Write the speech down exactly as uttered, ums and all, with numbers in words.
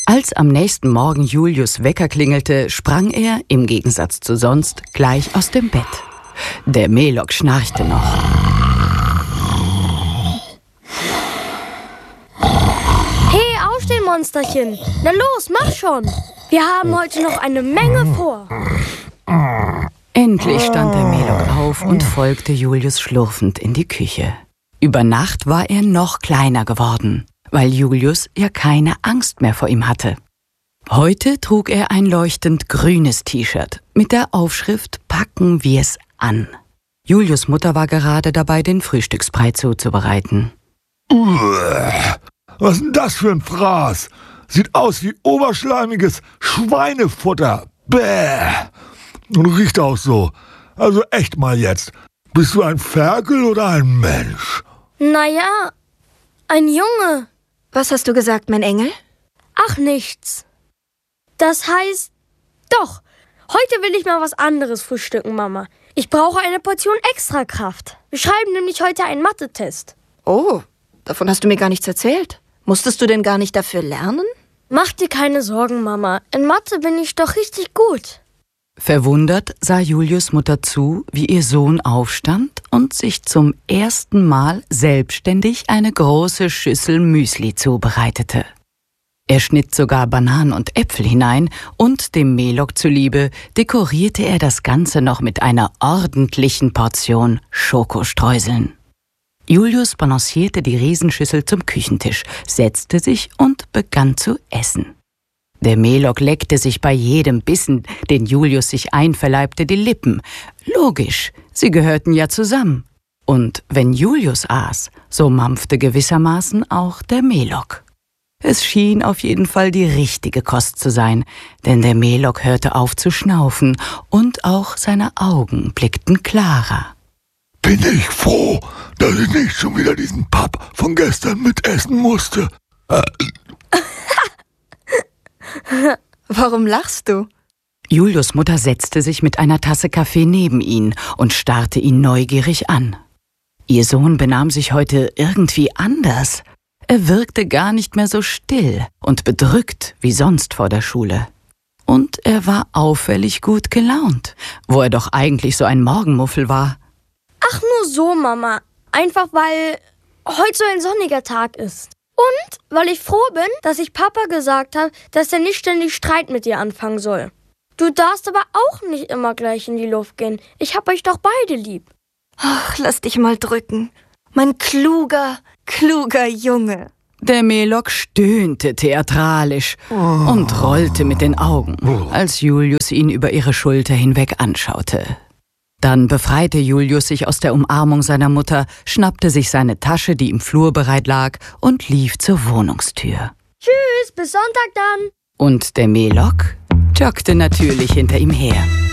Als am nächsten Morgen Julius' Wecker klingelte, sprang er, im Gegensatz zu sonst, gleich aus dem Bett. Der Melok schnarchte noch. Hey, aufstehen, Monsterchen! Na los, mach schon! Wir haben heute noch eine Menge vor. Endlich stand der Melok auf und folgte Julius schlurfend in die Küche. Über Nacht war er noch kleiner geworden, weil Julius ja keine Angst mehr vor ihm hatte. Heute trug er ein leuchtend grünes T-Shirt mit der Aufschrift »Packen wir's an«. Julius' Mutter war gerade dabei, den Frühstücksbrei zuzubereiten. Uah, was ist denn das für ein Fraß? Sieht aus wie oberschleimiges Schweinefutter. Bäh. Und riecht auch so. Also echt mal jetzt. Bist du ein Ferkel oder ein Mensch? Naja, ein Junge. Was hast du gesagt, mein Engel? Ach, nichts. Das heißt, doch, heute will ich mal was anderes frühstücken, Mama. Ich brauche eine Portion Extrakraft. Wir schreiben nämlich heute einen Mathe-Test. Oh, davon hast du mir gar nichts erzählt. Musstest du denn gar nicht dafür lernen? Mach dir keine Sorgen, Mama. In Mathe bin ich doch richtig gut. Verwundert sah Julius' Mutter zu, wie ihr Sohn aufstand und sich zum ersten Mal selbstständig eine große Schüssel Müsli zubereitete. Er schnitt sogar Bananen und Äpfel hinein und dem Melok zuliebe dekorierte er das Ganze noch mit einer ordentlichen Portion Schokostreuseln. Julius balancierte die Riesenschüssel zum Küchentisch, setzte sich und begann zu essen. Der Melok leckte sich bei jedem Bissen, den Julius sich einverleibte, die Lippen. Logisch, sie gehörten ja zusammen. Und wenn Julius aß, so mampfte gewissermaßen auch der Melok. Es schien auf jeden Fall die richtige Kost zu sein, denn der Melok hörte auf zu schnaufen und auch seine Augen blickten klarer. Bin ich froh, dass ich nicht schon wieder diesen Papp von gestern mitessen musste. Äh. Warum lachst du? Julius' Mutter setzte sich mit einer Tasse Kaffee neben ihn und starrte ihn neugierig an. Ihr Sohn benahm sich heute irgendwie anders. Er wirkte gar nicht mehr so still und bedrückt wie sonst vor der Schule. Und er war auffällig gut gelaunt, wo er doch eigentlich so ein Morgenmuffel war. Ach, nur so, Mama. Einfach weil heute so ein sonniger Tag ist. Und weil ich froh bin, dass ich Papa gesagt habe, dass er nicht ständig Streit mit dir anfangen soll. Du darfst aber auch nicht immer gleich in die Luft gehen. Ich hab euch doch beide lieb. Ach, lass dich mal drücken. Mein kluger, kluger Junge. Der Melok stöhnte theatralisch oh. und rollte mit den Augen, als Julius ihn über ihre Schulter hinweg anschaute. Dann befreite Julius sich aus der Umarmung seiner Mutter, schnappte sich seine Tasche, die im Flur bereit lag, und lief zur Wohnungstür. Tschüss, bis Sonntag dann. Und der Melok joggte natürlich hinter ihm her.